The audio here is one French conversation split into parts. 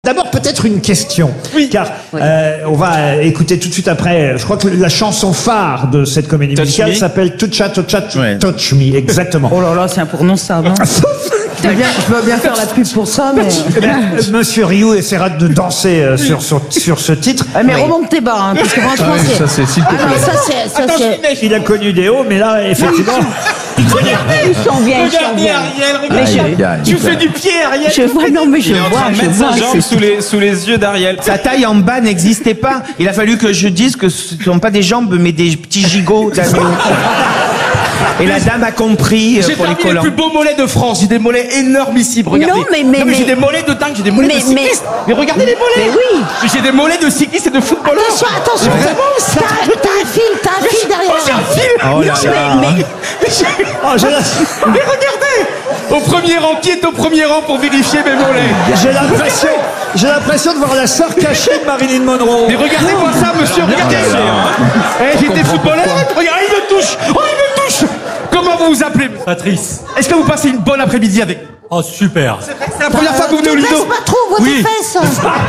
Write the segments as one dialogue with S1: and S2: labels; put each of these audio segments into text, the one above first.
S1: D'abord, peut-être une question.
S2: Oui.
S1: Car
S3: Oui.
S1: on va écouter tout de suite après, je crois que la chanson phare de cette comédie
S2: Touch
S1: musicale
S2: Me.
S1: s'appelle Toucha Toucha
S2: Ouais.
S1: Touch Me, exactement.
S3: Oh là là, c'est imprononçable. Hein. Je veux bien faire la pub pour ça, mais...
S1: Eh bien, Monsieur Rioux essaiera de danser sur ce titre.
S3: Mais remonte tes bas, hein, parce que franchement, c'est...
S2: Ça c'est s'il te
S3: Ah non,
S2: plaît.
S3: ça c'est...
S1: Il a connu des hauts, mais là, effectivement, il connaît.
S3: Ils sont bien, ils sont
S2: Regardez
S3: bien.
S2: Ariel,
S3: Mais
S2: regardez. Tu fais du pied Ariel.
S3: Je vois, non, mais je
S2: Il est en train
S3: vois,
S2: de
S3: je
S2: mettre
S3: vois.
S2: sa jambe sous les yeux d'Ariel.
S4: Sa taille en bas n'existait pas. Il a fallu que je dise que ce ne sont pas des jambes, mais des petits gigots d'agneau. Et la dame a compris
S2: J'ai
S4: pour les
S2: parmi les
S4: collants.
S2: plus beaux mollets de France. J'ai des mollets énormissimes. Regardez.
S3: Non, mais-
S2: j'ai des mollets de dingue. J'ai des mollets de
S3: mais-
S2: cycliste. Mais regardez les mollets.
S3: Mais oui.
S2: J'ai des mollets de cycliste et de footballeur.
S3: Attention, t'as un fil derrière.
S2: J'ai un fil.
S4: Oh là là.
S1: Oh,
S2: Mais regardez. Au premier rang, qui est au premier rang pour vérifier mes mollets?
S1: j'ai l'impression de voir la sœur cachée de Marilyn Monroe.
S2: Mais regardez-moi ça, monsieur. Regardez. J'étais footballeur. Regardez, il me touche. Oh, il me touche. Comment vous vous appelez?
S5: Patrice.
S2: Est-ce que vous passez une bonne après-midi avec?
S5: Oh, super.
S2: C'est la première fois que vous venez au Lido.
S3: Pas trop, vois tes fesses.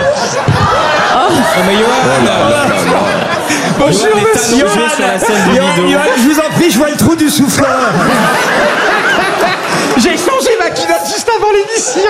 S2: Bonjour, monsieur.
S1: Johan, je vous en prie, je vois le trou du souffleur.
S2: J'ai changé ma culotte juste avant l'émission.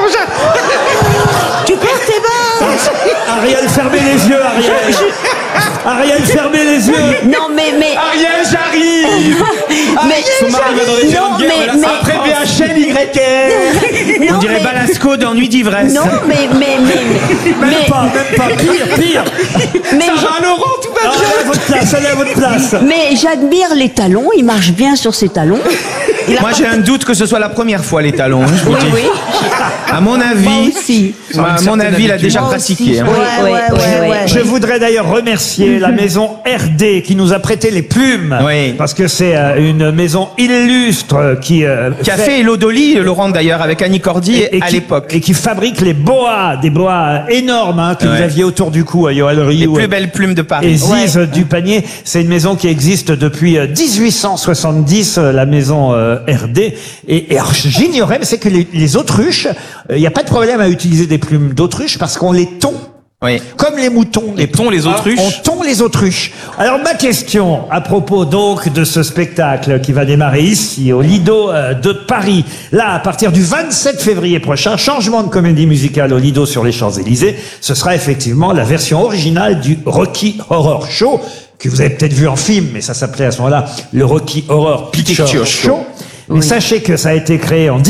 S3: Tu perds tes bas.
S1: Ariel, fermez les yeux, Ariel. Ariel, fermez les yeux.
S3: Non, mais...
S2: Ariel, j'arrive.
S3: Mais...
S2: Son mari va dans les terrains
S3: Non,
S2: de guerre.
S3: mais-
S2: Là,
S3: mais-
S2: après BHL, YR.
S4: On
S3: Non,
S4: dirait
S3: mais-
S4: Balasco dans Nuit d'ivresse.
S3: Non, mais...
S1: Même pas, pire.
S3: Mais,
S2: Ça va, Laurent, tout va
S1: Ah,
S2: bien.
S1: allez à votre place, allez à votre place.
S3: mais j'admire les talons, il marche bien sur ses talons. Il a
S4: Moi
S3: pas-
S4: j'ai un doute que ce soit la première fois les talons. Je vous
S3: Oui,
S4: dis.
S3: oui.
S4: À mon
S3: Moi
S4: avis,
S3: aussi.
S4: il a déjà pratiqué. Hein.
S3: Ouais.
S1: Je voudrais d'ailleurs remercier la maison RD qui nous a prêté les plumes.
S4: Oui.
S1: Parce que c'est une maison illustre qui
S4: Café et Lodoli, Laurent d'ailleurs, avec Annie Cordy à
S1: qui-
S4: l'époque.
S1: et qui fabrique les boas, des boas énormes hein, que vous
S4: Ouais.
S1: aviez autour du cou à Yoann
S4: Les
S1: Rioux.
S4: plus belles plumes de
S1: Et
S4: Paris.
S1: Ziz du Panier, c'est une maison qui existe depuis 1870, la maison RD. Et alors, j'ignorais, mais c'est que les autruches, il n'y a pas de problème à utiliser des plumes d'autruche parce qu'on les tond.
S4: Oui.
S1: Comme les moutons.
S2: Les tons, les autruches.
S1: On tond les autruches. Alors, ma question à propos donc de ce spectacle qui va démarrer ici, au Lido de Paris. Là, à partir du 27 février prochain, changement de comédie musicale au Lido sur les Champs-Élysées. Ce sera effectivement la version originale du Rocky Horror Show, que vous avez peut-être vu en film, mais ça s'appelait à ce moment-là le Rocky Horror Picture Show. Mais sachez que ça a été créé en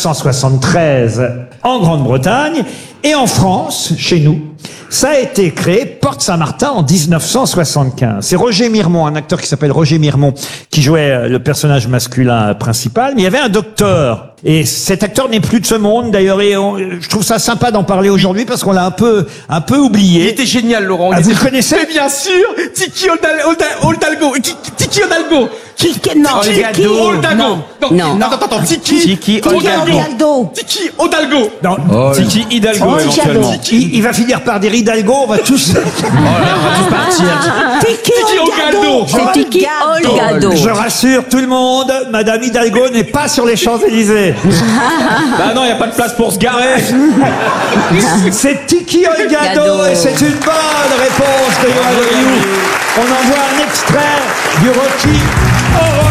S1: 1973 en Grande-Bretagne et en France, chez nous, ça a été créé Porte Saint-Martin en 1975. C'est Roger Mirmont, un acteur qui s'appelle Roger Mirmont, qui jouait le personnage masculin principal. Mais il y avait un docteur. Et cet acteur n'est plus de ce monde, d'ailleurs. Et je trouve ça sympa d'en parler aujourd'hui parce qu'on l'a un peu
S2: Il
S1: oublié.
S2: était génial, Laurent.
S1: Ah,
S2: Il
S1: vous
S2: était-
S1: le connaissez?
S2: Mais bien sûr. Tiki Hidalgo. Tiki Hidalgo.
S3: Non,
S4: Olgado.
S3: Non.
S2: Attends.
S4: Tiki
S3: Hidalgo.
S2: Tiki Hidalgo.
S1: Non,
S2: Tiki Hidalgo,
S3: Oh,
S2: éventuellement.
S1: il va finir par dire Hidalgo, on va tous...
S3: Tiki
S2: Olgado.
S3: C'est Tiki Olgado.
S1: Je rassure tout le monde, Madame Hidalgo n'est pas sur les Champs-Élysées.
S2: Bah non, il n'y a pas de place pour se garer.
S1: C'est Tiki Olgado
S3: Gado.
S1: et c'est une bonne réponse de Yoann Rioux. On envoie un extrait du Rocky Horror